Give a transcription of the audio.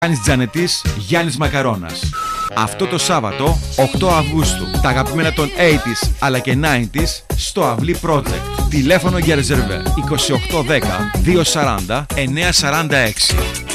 Γιάννης Τζανετής, Γιάννης Μακαρώνας. Αυτό το Σάββατο, 8 Αυγούστου, τα αγαπημένα των 80s αλλά και 90s στο Αυλή Project. Τηλέφωνο για ρεζερβέ 2810 240 946.